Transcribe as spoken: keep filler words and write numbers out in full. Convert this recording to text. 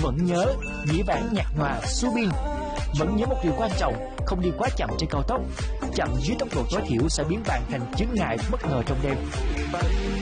Vẫn nhớ dĩ vãng nhạc nhòa Subin. Vẫn nhớ một điều quan trọng, không đi quá chậm trên cao tốc. Chậm dưới tốc độ tối thiểu sẽ biến bạn thành chướng ngại bất ngờ trong đêm.